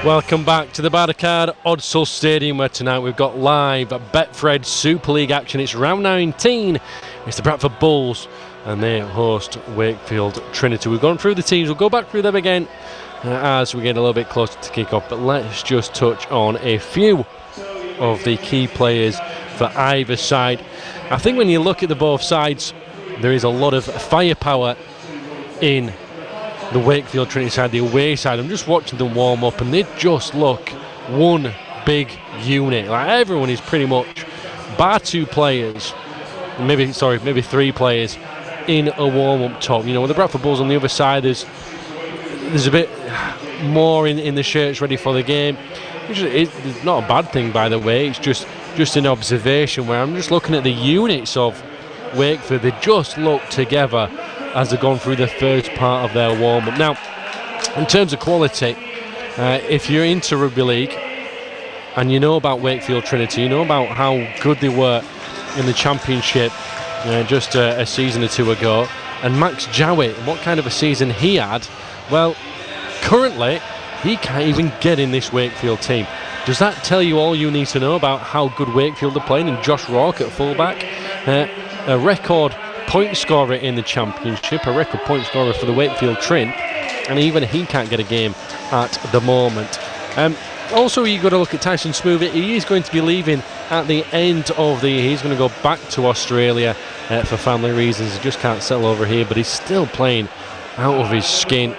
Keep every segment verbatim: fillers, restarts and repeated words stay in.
Welcome back to the Barricade Odsal Stadium, where tonight we've got live Betfred Super League action. It's round nineteen. It's the Bradford Bulls and they host Wakefield Trinity. We've gone through the teams. We'll go back through them again uh, as we get a little bit closer to kick off. But let's just touch on a few of the key players for either side. I think when you look at the both sides, there is a lot of firepower in the Wakefield Trinity side, the away side. I'm just watching them warm up and they just look one big unit. Like, everyone is pretty much, bar two players, maybe sorry, maybe three players in a warm-up top. You know, with the Bradford Bulls on the other side, there's there's a bit more in, in the shirts ready for the game. Which is, it's not a bad thing, by the way. It's just just an observation where I'm just looking at the units of Wakefield. They just look together as they've gone through the first part of their warm-up. Now, in terms of quality, uh, if you're into rugby league and you know about Wakefield Trinity, you know about how good they were in the championship uh, just uh, a season or two ago, and Max Jowett, what kind of a season he had, well, currently he can't even get in this Wakefield team. Does that tell you all you need to know about how good Wakefield are playing? And Josh Rourke at fullback, uh, a record point scorer in the championship, a record point scorer for the Wakefield Trin, and even he can't get a game at the moment. Um, also, you've got to look at Tyson Smoothy. He is going to be leaving at the end of the year. He's going to go back to Australia uh, for family reasons. He just can't settle over here, but he's still playing out of his skin.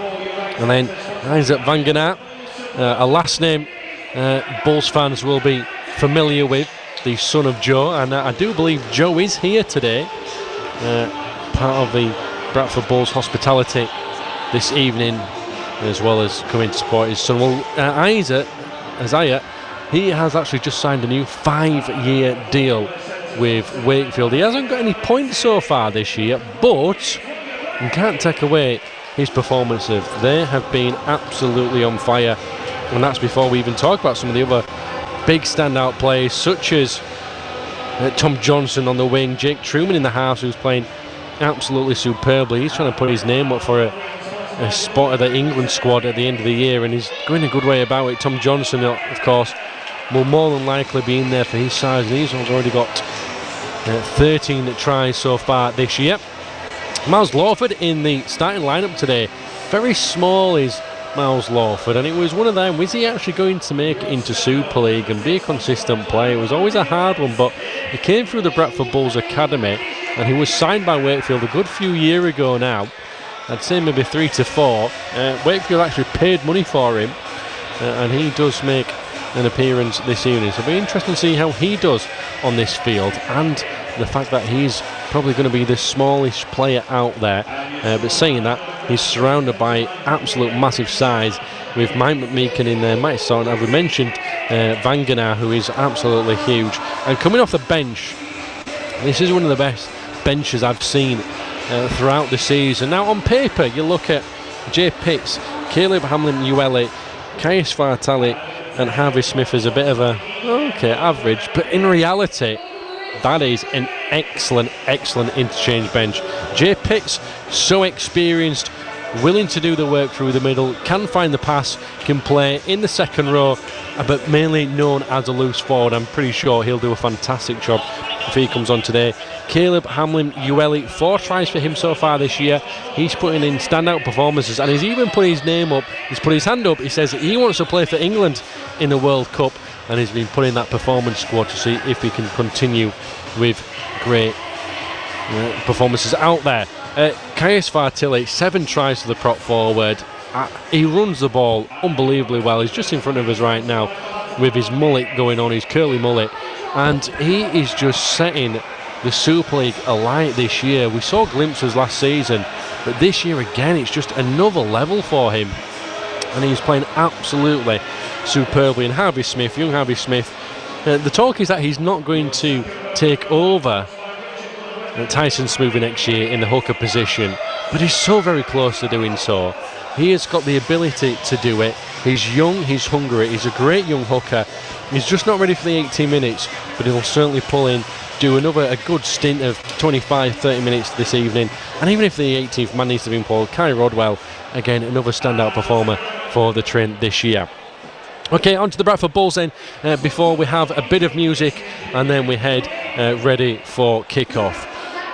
And then Isaac Vangenaar, uh, a last name uh, Bulls fans will be familiar with, the son of Joe, and uh, I do believe Joe is here today. Uh, part of the Bradford Bulls hospitality this evening, as well as coming to support his son. Well, uh, Isaac, Isaiah, he has actually just signed a new five-year deal with Wakefield. He hasn't got any points so far this year, but you can't take away his performances. They have been absolutely on fire, and that's before we even talk about some of the other big standout players, such as Uh, Tom Johnson on the wing, Jake Truman in the house, who's playing absolutely superbly. He's trying to put his name up for a, a spot of the England squad at the end of the year, and he's going a good way about it. Tom Johnson, of course, will more than likely be in there for his size, and he's already got uh, thirteen tries so far this year. Miles Lawford in the starting lineup today. Very small is Miles Lawford, and it was one of them, was he actually going to make it into Super League and be a consistent player? It was always a hard one, but he came through the Bradford Bulls Academy and he was signed by Wakefield a good few years ago now. I'd say maybe three to four. Uh, Wakefield actually paid money for him, uh, and he does make an appearance this evening. So it'll be interesting to see how he does on this field, and the fact that he's probably going to be the smallest player out there. Uh, but saying that, he's surrounded by absolute massive size with Mike McMeekin in there, Mike Son, as we mentioned, uh, Vangenaar, who is absolutely huge. And coming off the bench, this is one of the best benches I've seen uh, throughout the season. Now, on paper, you look at Jay Pitts, Caleb Hamlin-Uele, Caius Vartali and Harvey Smith as a bit of a, okay, average, but in reality, that is an excellent, excellent interchange bench. Jay Pitts, so experienced, willing to do the work through the middle, can find the pass, can play in the second row, but mainly known as a loose forward. I'm pretty sure he'll do a fantastic job if he comes on today. Caleb Hamlin-Uele, four tries for him so far this year. He's putting in standout performances, and he's even put his name up, he's put his hand up. He says that he wants to play for England in the World Cup, and he's been putting that performance squad to see if he can continue with great uh, performances out there. Uh, Caius Vartali, seven tries for the prop forward. Uh, he runs the ball unbelievably well. He's just in front of us right now with his mullet going on, his curly mullet, and he is just setting the Super League alight this year. We saw glimpses last season, but this year again it's just another level for him, and he's playing absolutely superbly. And Harvey Smith, young Harvey Smith, uh, the talk is that he's not going to take over Tyson Smoothy next year in the hooker position, but he's so very close to doing so. He has got the ability to do it. He's young, he's hungry, he's a great young hooker. He's just not ready for the eighty minutes, but he'll certainly pull in, do another a good stint of twenty-five, thirty minutes this evening. And even if the eighteenth man needs to be pulled, Kai Rodwell, again, another standout performer for the Trin this year. Okay, on to the Bradford Bulls then, uh, before we have a bit of music and then we head uh, ready for kick-off.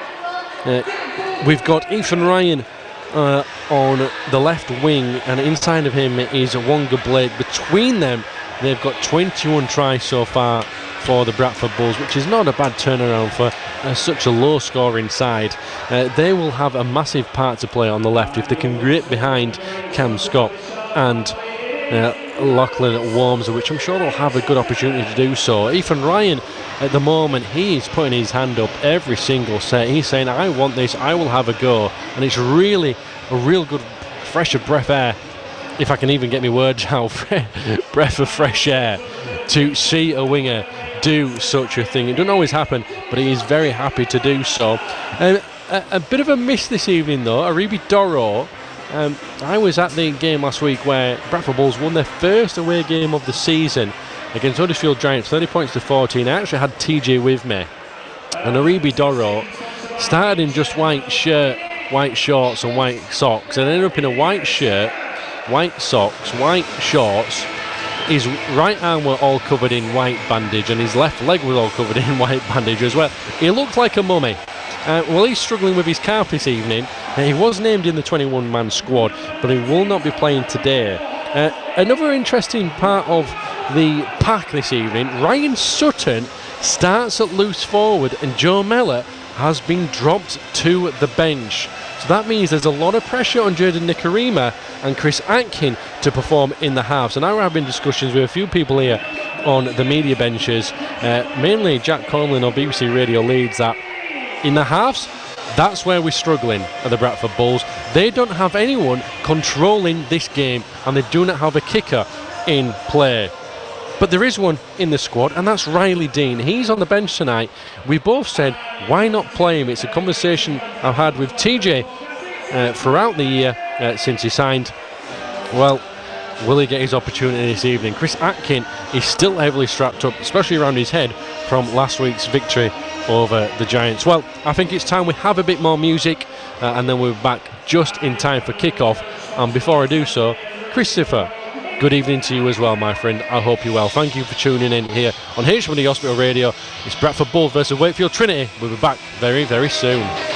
Uh, we've got Ethan Ryan uh, on the left wing, and inside of him is Wonga Blake. Between them, they've got twenty-one tries so far for the Bradford Bulls, which is not a bad turnaround for uh, such a low-scoring side. Uh, they will have a massive part to play on the left if they can grip behind Cam Scott and uh, Lachlan Wormser, which I'm sure they'll have a good opportunity to do so. Ethan Ryan, at the moment, he is putting his hand up every single set. He's saying, I want this, I will have a go. And it's really a real good fresh of breath air, if I can even get my words out, breath of fresh air, to see a winger do such a thing. It doesn't always happen, but he is very happy to do so. Um, a, a bit of a miss this evening, though. Aribi Doro. Um, I was at the game last week where Bradford Bulls won their first away game of the season against Huddersfield Giants, thirty points to fourteen. I actually had T J with me, and Aribi Doro started in just white shirt, white shorts and white socks, and ended up in a white shirt, white socks, white shorts. His right arm were all covered in white bandage, and his left leg was all covered in white bandage as well. He looked like a mummy. Uh, well, he's struggling with his calf this evening. Uh, he was named in the twenty-one man squad, but he will not be playing today. Uh, another interesting part of the pack this evening, Ryan Sutton starts at loose forward, and Joe Mellor has been dropped to the bench. So that means there's a lot of pressure on Jaden Nikarima and Chris Atkin to perform in the halves. And now we're having discussions with a few people here on the media benches, uh, mainly Jack Conlon on B B C Radio Leeds, that in the halves, that's where we're struggling at the Bradford Bulls. They don't have anyone controlling this game, and they do not have a kicker in play. But there is one in the squad, and that's Riley Dean. He's on the bench tonight. We both said, why not play him? It's a conversation I've had with T J uh, throughout the year uh, since he signed. Well, will he get his opportunity this evening? Chris Atkin is still heavily strapped up, especially around his head, from last week's victory over the Giants. Well, I think it's time we have a bit more music, uh, and then we're back just in time for kickoff. And before I do so, Christopher, good evening to you as well, my friend. I hope you're well. Thank you for tuning in here on H M D Hospital Radio. It's Bradford Bulls versus Wakefield Trinity. We'll be back very, very soon.